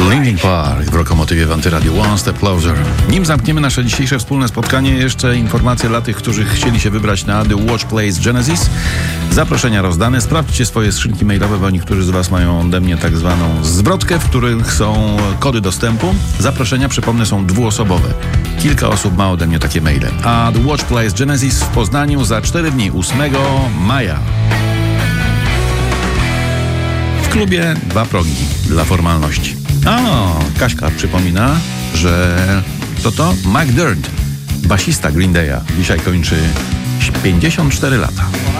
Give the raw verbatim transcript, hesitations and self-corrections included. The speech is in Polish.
Linkin Park w Lokomotywie w Antyradio One Step Closer. Nim zamkniemy nasze dzisiejsze wspólne spotkanie, jeszcze informacje dla tych, którzy chcieli się wybrać na The Watch Plays Genesis. Zaproszenia rozdane. Sprawdźcie swoje skrzynki mailowe, bo niektórzy z Was mają ode mnie tak zwaną zwrotkę, w których są kody dostępu. Zaproszenia, przypomnę, są dwuosobowe. Kilka osób ma ode mnie takie maile. A The Watch Plays Genesis w Poznaniu za cztery dni, ósmego maja. W klubie dwa progi dla formalności. A, Kaśka przypomina, że to to McDermott, basista Green Day'a. Dzisiaj kończy pięćdziesiąt cztery lata.